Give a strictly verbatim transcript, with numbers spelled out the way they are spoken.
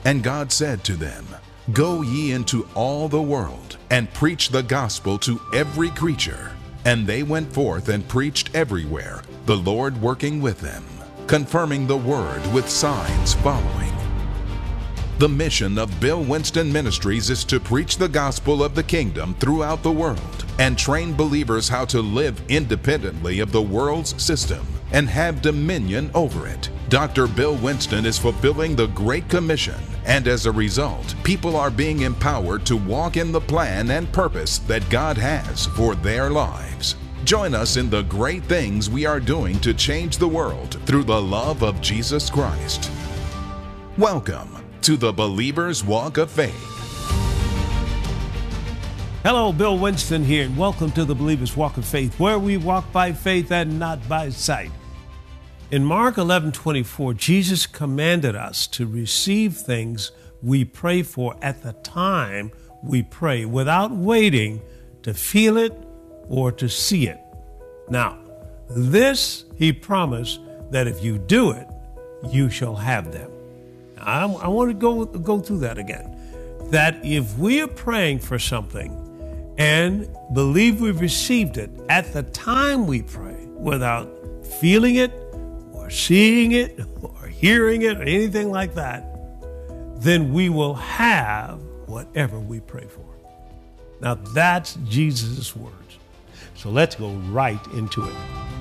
And God said to them, Go ye into all the world, and preach the gospel to every creature. And they went forth and preached everywhere, the Lord working with them, confirming the word with signs following. The mission of Bill Winston Ministries is to preach the gospel of the kingdom throughout the world and train believers how to live independently of the world's system and have dominion over it. Doctor Bill Winston is fulfilling the Great Commission, and as a result, people are being empowered to walk in the plan and purpose that God has for their lives. Join us in the great things we are doing to change the world through the love of Jesus Christ. Welcome to the Believer's Walk of Faith. Hello, Bill Winston here, and welcome to the Believer's Walk of Faith, where we walk by faith and not by sight. In Mark eleven twenty-four, Jesus commanded us to receive things we pray for at the time we pray, without waiting to feel it or to see it. Now, this he promised that if you do it, you shall have them. I, I want to go, go through that again. That if we are praying for something and believe we've received it at the time we pray, without feeling it or seeing it or hearing it or anything like that, then we will have whatever we pray for. Now that's Jesus' words. So let's go right into it.